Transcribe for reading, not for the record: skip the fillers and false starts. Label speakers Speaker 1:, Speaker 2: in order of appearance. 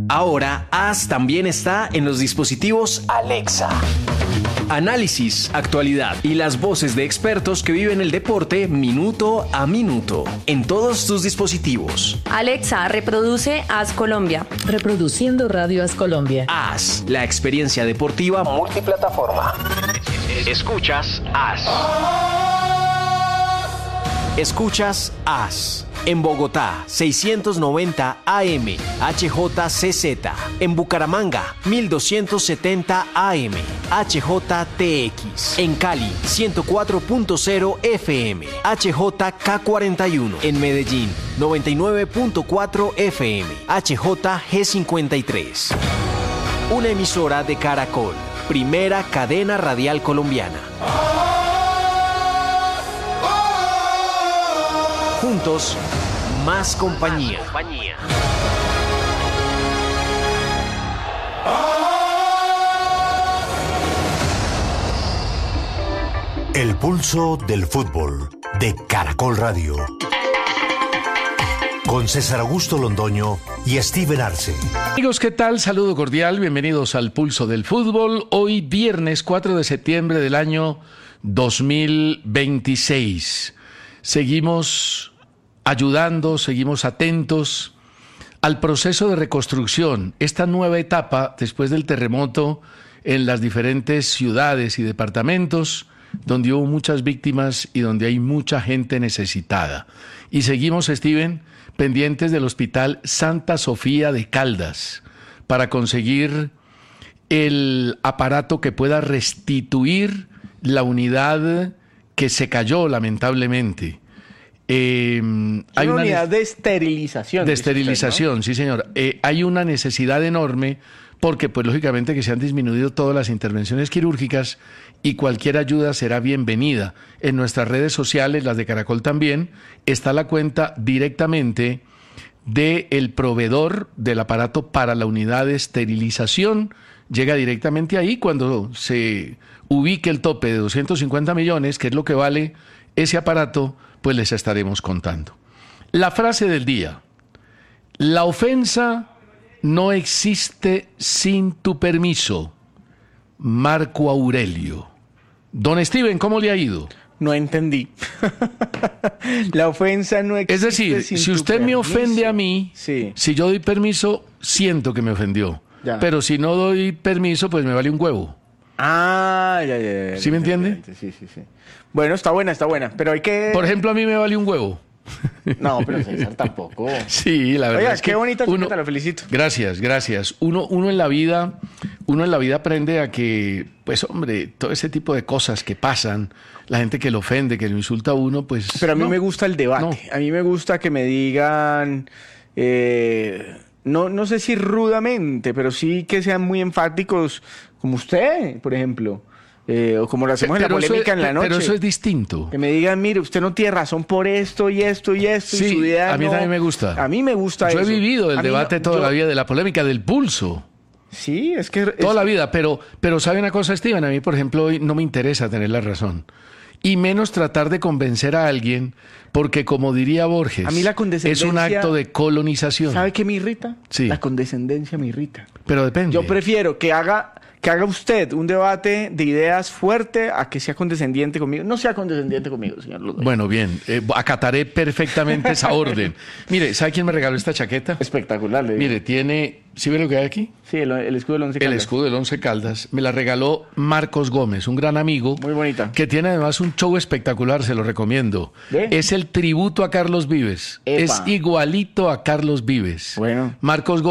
Speaker 1: Ahora, AS también está en los dispositivos Alexa. Análisis, actualidad y las voces de expertos que viven el deporte minuto a minuto en todos tus dispositivos.
Speaker 2: Alexa, reproduce AS Colombia.
Speaker 3: Reproduciendo Radio AS Colombia.
Speaker 1: AS, la experiencia deportiva multiplataforma. Escuchas AS. Escuchas AS. En Bogotá, 690 AM, HJCZ. En Bucaramanga, 1270 AM, HJTX. En Cali, 104.0 FM, HJK41. En Medellín, 99.4 FM, HJG53. Una emisora de Caracol, primera cadena radial colombiana. Juntos, más compañía.
Speaker 4: El pulso del fútbol de Caracol Radio. Con César Augusto Londoño y Steven Arce.
Speaker 5: Amigos, ¿qué tal? Saludo cordial, bienvenidos al Pulso del Fútbol. Hoy viernes 4 de septiembre del año 2026. Seguimos ayudando, seguimos atentos al proceso de reconstrucción, esta nueva etapa después del terremoto en las diferentes ciudades y departamentos donde hubo muchas víctimas y donde hay mucha gente necesitada. Y seguimos, Steven, pendientes del Hospital Santa Sofía de Caldas para conseguir el aparato que pueda restituir la unidad que se cayó lamentablemente.
Speaker 6: Hay una unidad de esterilización.
Speaker 5: De esterilización, ¿no? Sí, señor. Hay una necesidad enorme porque, pues, lógicamente que se han disminuido todas las intervenciones quirúrgicas y cualquier ayuda será bienvenida. En nuestras redes sociales, las de Caracol también, está la cuenta directamente del proveedor del aparato para la unidad de esterilización. Llega directamente ahí cuando se ubique el tope de 250 millones, que es lo que vale ese aparato, pues les estaremos contando. La frase del día: la ofensa no existe sin tu permiso. Marco Aurelio. Don Steven, ¿cómo le ha ido?
Speaker 6: No entendí. La ofensa no existe.
Speaker 5: Es decir,
Speaker 6: sin
Speaker 5: si usted me ofende a mí,
Speaker 6: sí,
Speaker 5: si yo doy permiso, siento que me ofendió.
Speaker 6: Ya.
Speaker 5: Pero si no doy permiso, pues me vale un huevo.
Speaker 6: Ah, ya.
Speaker 5: ¿Sí me entiende?
Speaker 6: Sí. Bueno, está buena. Pero hay que...
Speaker 5: Por ejemplo, a mí me vale un huevo.
Speaker 6: No, pero César tampoco.
Speaker 5: Sí, la verdad.
Speaker 6: Oiga,
Speaker 5: es que
Speaker 6: qué bonita
Speaker 5: uno,
Speaker 6: chaqueta, lo felicito.
Speaker 5: Gracias. Uno en la vida aprende a que, pues hombre, todo ese tipo de cosas que pasan, la gente que lo ofende, que lo insulta a uno, pues...
Speaker 6: Pero a mí me gusta el debate.
Speaker 5: No.
Speaker 6: A mí me gusta que me digan... No sé si rudamente, pero sí que sean muy enfáticos, como usted, por ejemplo. O como lo hacemos en la polémica en la noche.
Speaker 5: Pero eso es distinto.
Speaker 6: Que me digan, mire, usted no tiene razón por esto y esto y esto.
Speaker 5: Sí,
Speaker 6: y su idea
Speaker 5: a mí
Speaker 6: no...
Speaker 5: también me gusta.
Speaker 6: A mí me gusta
Speaker 5: Yo
Speaker 6: eso.
Speaker 5: he vivido el debate toda la vida, de la polémica, del pulso.
Speaker 6: Sí, es que...
Speaker 5: Toda la vida, pero ¿sabe una cosa, Steven? A mí, por ejemplo, hoy no me interesa tener la razón. Y menos tratar de convencer a alguien, porque como diría Borges,
Speaker 6: a mí la condescendencia,
Speaker 5: es un acto de colonización.
Speaker 6: ¿Sabe qué me irrita?
Speaker 5: Sí.
Speaker 6: La condescendencia me irrita.
Speaker 5: Pero depende.
Speaker 6: Yo prefiero que haga usted un debate de ideas fuerte a que sea condescendiente conmigo. No sea condescendiente conmigo, señor Ludwig.
Speaker 5: Bueno, bien. Acataré perfectamente esa orden. Mire, ¿sabe quién me regaló esta chaqueta?
Speaker 6: Espectacular. Le digo.
Speaker 5: Mire, tiene... ¿Sí ve lo que hay aquí?
Speaker 6: Sí, el escudo del Once Caldas.
Speaker 5: El escudo del Once Caldas. Me la regaló Marcos Gómez, un gran amigo.
Speaker 6: Muy bonita.
Speaker 5: Que tiene además un show espectacular, se lo recomiendo.
Speaker 6: ¿Ve?
Speaker 5: Es el tributo a Carlos Vives.
Speaker 6: Epa.
Speaker 5: Es igualito a Carlos Vives.
Speaker 6: Bueno.
Speaker 5: Marcos Gómez.